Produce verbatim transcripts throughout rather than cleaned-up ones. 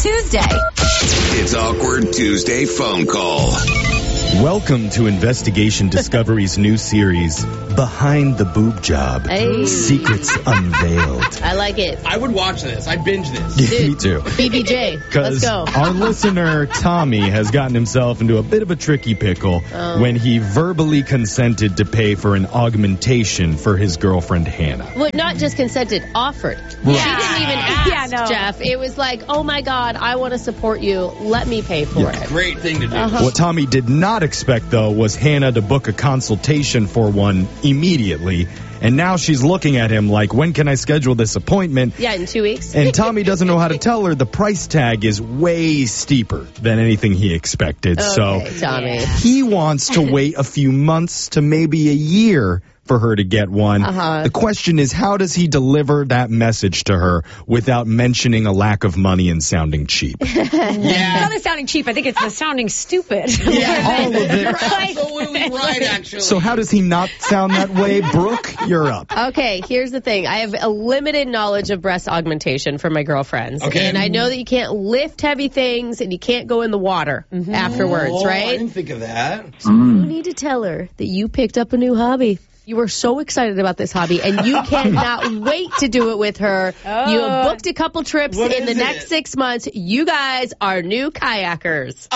Tuesday. It's Awkward Tuesday phone call. Welcome to Investigation Discovery's new series, Behind the Boob Job. Hey. Secrets Unveiled. I like it. I would watch this. I'd binge this. Yeah, me too. B B J, let's go. Our listener, Tommy, has gotten himself into a bit of a tricky pickle Oh. when he verbally consented to pay for an augmentation for his girlfriend, Hannah. Well, not just consented, offered. Right. She didn't even ask, Yeah, no. Jeff. It was like, oh my God, I want to support you. Let me pay for Yeah. it. Great thing to do. Uh-huh. What Tommy did not expect, though, was Hannah to book a consultation for one immediately. And now she's looking at him like, when can I schedule this appointment? Yeah, in two weeks. And Tommy doesn't know how to tell her the price tag is way steeper than anything he expected. Okay, So Tommy. he wants to wait a few months to maybe a year for her to get one. Uh-huh. The question is, how does he deliver that message to her without mentioning a lack of money and sounding cheap? It's Yeah. not the sounding cheap. I think it's the sounding stupid. Yeah. All of it. You're absolutely right, actually. So how does he not sound that way? Brooke, you're up. Okay, here's the thing. I have a limited knowledge of breast augmentation from my girlfriends. Okay. And I know that you can't lift heavy things and you can't go in the water afterwards, Oh, I right? didn't think of that. You need to tell her that you picked up a new hobby. You were so excited about this hobby, and you cannot wait to do it with her. Oh. You have booked a couple trips What in the is next it? six months. You guys are new kayakers.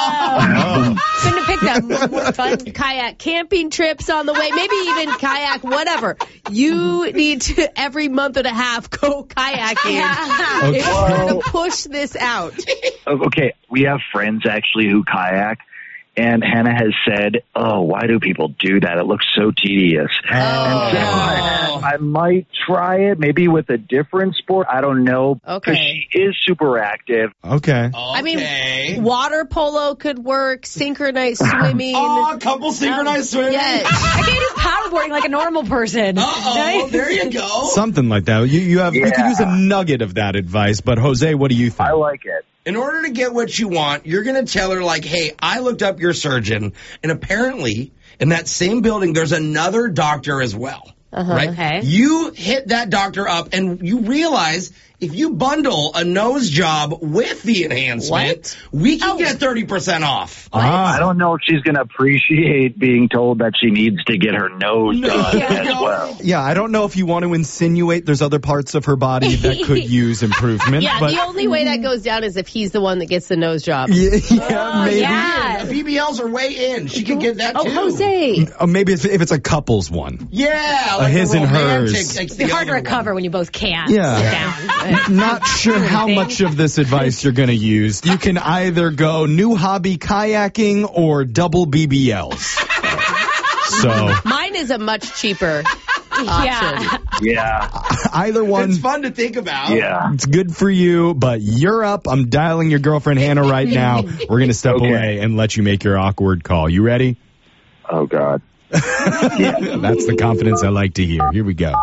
Oh. Couldn't have picked that more, more fun. Kayak camping trips on the way, maybe even kayak, whatever. You need to, every month and a half, go kayaking. Okay. In order to push this out. Okay, we have friends actually who kayak, and Hannah has said, oh, why do people do that? It looks so tedious. And so I, I might try it, maybe with a different sport. I don't know. Because Okay. she is super active. Okay. I mean, Okay. water polo could work, synchronized swimming. Oh, a couple synchronized swimming. Yes. I can't do paddleboarding like a normal person. Uh-oh, there you go. Something like that. You you have you could Yeah. use a nugget of that advice, but Jose, what do you think? I like it. In order to get what you want, you're going to tell her, like, hey, I looked up your surgeon, and apparently in that same building, there's another doctor as well. Uh-huh. Right? Okay. You hit that doctor up, and you realize if you bundle a nose job with the enhancement, we can get thirty percent off. Ah. I don't know if she's going to appreciate being told that she needs to get her nose done as well. Yeah, I don't know if you want to insinuate there's other parts of her body that could use improvement. Yeah, but the only way that goes down is if he's the one that gets the nose job. yeah, yeah, maybe. Yeah. B B Ls are way in. She can get that Oh, too. Jose. Or maybe if, if it's a couples one. Yeah, like his a and romantic, hers. like It's the hard to other one. recover when you both can't Yeah. sit down. Not sure how much of this advice you're going to use. You can either go new hobby kayaking or double B B Ls. So Mine is a much cheaper option. Yeah. Yeah, either one, It's fun to think about. yeah. it's good for you, but you're up. I'm dialing your girlfriend Hannah right now. We're going to step Okay. away and let you make your awkward call. You ready? Oh, God. That's the confidence I like to hear. Here we go.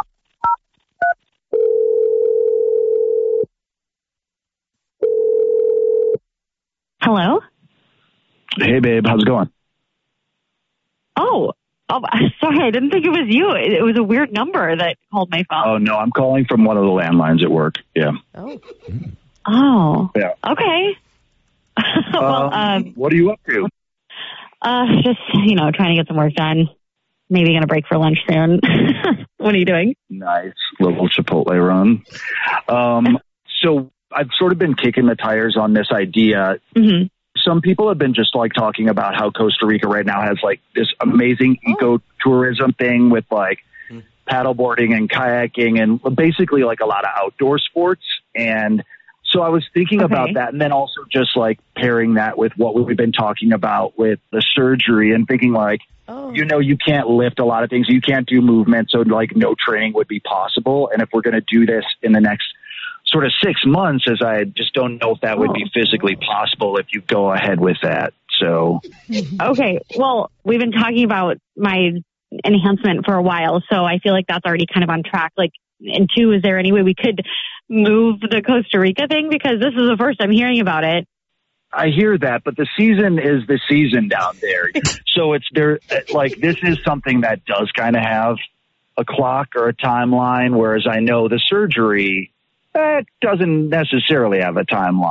Hello? Hey, babe, how's it going? Oh, oh, sorry, I didn't think it was you. It, it was a weird number that called my phone. Oh, no, I'm calling from one of the landlines at work. Yeah. Oh. Oh, Yeah. okay. well, um, what are you up to? uh, just, you know, trying to get some work done. Maybe going to break for lunch soon. What are you doing? Nice little Chipotle run. Um, so I've sort of been kicking the tires on this idea. Mm-hmm. Some people have been just like talking about how Costa Rica right now has like this amazing ecotourism thing with like paddleboarding and kayaking and basically like a lot of outdoor sports. And so I was thinking Okay. about that, and then also just like pairing that with what we've been talking about with the surgery and thinking like, Oh. you know, you can't lift a lot of things. You can't do movement. So like no training would be possible. And if we're going to do this in the next sort of six months, as I just don't know if that would be physically possible if you go ahead with that. So Okay, well, we've been talking about my enhancement for a while, so I feel like that's already kind of on track. Like, and two, is there any way we could move the Costa Rica thing? Because this is the first I'm hearing about it. I hear that, but the season is the season down there. So it's there, like, this is something that does kind of have a clock or a timeline, whereas I know the surgery, that doesn't necessarily have a timeline.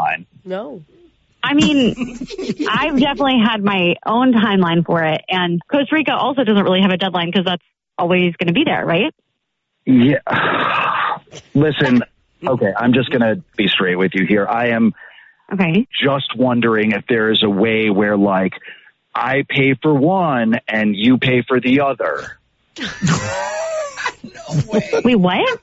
No. I mean, I've definitely had my own timeline for it, and Costa Rica also doesn't really have a deadline because that's always going to be there, right? Yeah. Listen, okay, I'm just going to be straight with you here. I am okay. just wondering if there is a way where, like, I pay for one and you pay for the other. No way. Wait, what?